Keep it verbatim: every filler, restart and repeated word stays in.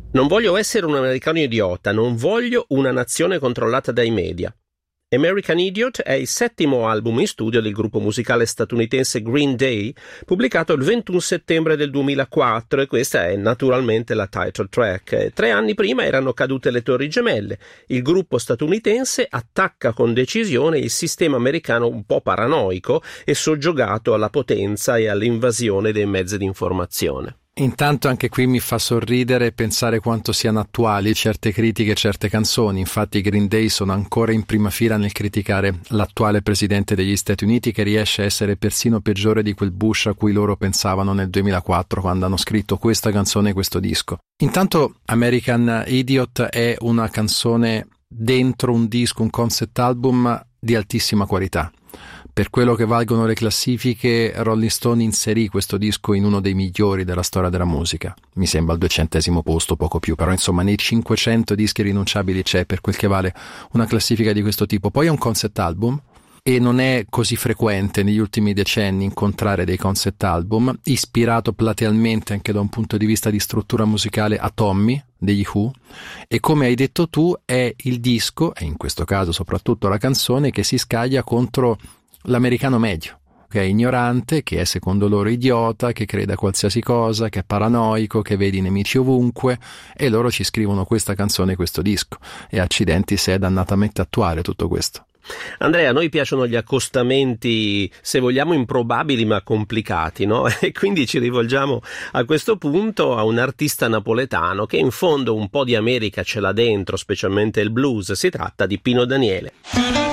Non voglio essere un americano idiota, non voglio una nazione controllata dai media. American Idiot è il settimo album in studio del gruppo musicale statunitense Green Day, pubblicato il ventuno settembre del duemilaquattro, e questa è naturalmente la title track. Tre anni prima erano cadute le Torri Gemelle. Il gruppo statunitense attacca con decisione il sistema americano un po' paranoico e soggiogato alla potenza e all'invasione dei mezzi di informazione. Intanto anche qui mi fa sorridere pensare quanto siano attuali certe critiche, certe canzoni. Infatti i Green Day sono ancora in prima fila nel criticare l'attuale presidente degli Stati Uniti, che riesce a essere persino peggiore di quel Bush a cui loro pensavano nel duemilaquattro quando hanno scritto questa canzone e questo disco. Intanto American Idiot è una canzone dentro un disco, un concept album di altissima qualità. Per quello che valgono le classifiche, Rolling Stone inserì questo disco in uno dei migliori della storia della musica. Mi sembra al duecentesimo posto, poco più, però insomma nei cinquecento dischi rinunciabili c'è, per quel che vale, una classifica di questo tipo. Poi è un concept album, e non è così frequente negli ultimi decenni incontrare dei concept album, ispirato platealmente anche da un punto di vista di struttura musicale a Tommy degli Who, e come hai detto tu è il disco, e in questo caso soprattutto la canzone, che si scaglia contro l'americano medio, che è ignorante, che è secondo loro idiota, che crede a qualsiasi cosa, che è paranoico, che vede i nemici ovunque, e loro ci scrivono questa canzone e questo disco, e accidenti se è dannatamente attuale tutto questo. Andrea, a noi piacciono gli accostamenti, se vogliamo, improbabili ma complicati, no? E quindi ci rivolgiamo a questo punto a un artista napoletano che in fondo un po' di America ce l'ha dentro, specialmente il blues. Si tratta di Pino Daniele.